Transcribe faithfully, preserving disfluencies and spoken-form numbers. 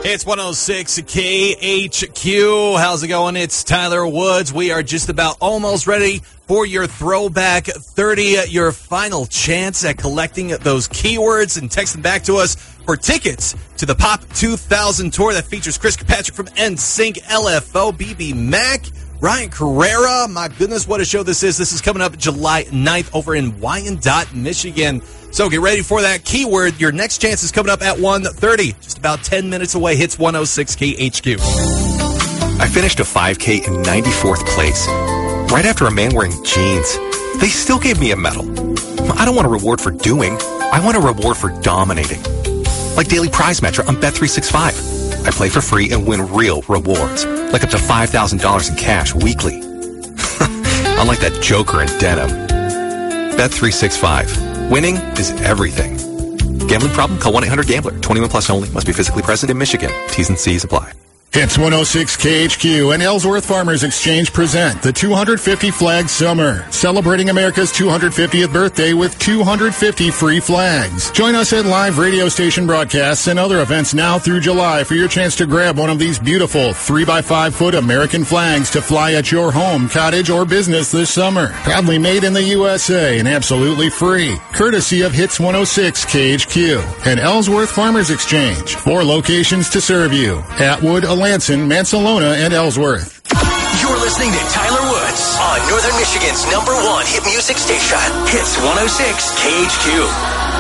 It's one oh six K H Q. How's it going? It's Tyler Woods. We are just about almost ready for your Throwback thirty, your final chance at collecting those keywords and text them back to us for tickets to the Pop two thousand tour that features Chris Kirkpatrick from N Sync, L F O, B B Mac, Ryan Carrera. My goodness, what a show this is. This is coming up July ninth over in Wyandotte, Michigan. So get ready for that keyword. Your next chance is coming up at one thirty. Just about ten minutes away. Hits one oh six K H Q. I finished a five K in ninety-fourth place. Right after a man wearing jeans. They still gave me a medal. I don't want a reward for doing. I want a reward for dominating. Like Daily Prize Match on Bet three sixty-five. I play for free and win real rewards. Like up to five thousand dollars in cash weekly. Unlike that joker in denim. Bet three sixty-five. Winning is everything. Gambling problem? Call one eight hundred gambler. twenty-one plus only. Must be physically present in Michigan. T's and C's apply. It's one oh six K H Q and Ellsworth Farmers Exchange present the two hundred fifty Flag Summer, celebrating America's two hundred fiftieth birthday with two hundred fifty free flags. Join us at live radio station broadcasts and other events now through July for your chance to grab one of these beautiful three by five foot American flags to fly at your home, cottage, or business this summer. Proudly made in the U S A and absolutely free. Courtesy of Hits one oh six K H Q and Ellsworth Farmers Exchange. Four locations to serve you. Atwood, Lansing, Mansalona, and Ellsworth. You're listening to Tyler Woods on Northern Michigan's number one hit music station. Hits one oh six K H Q.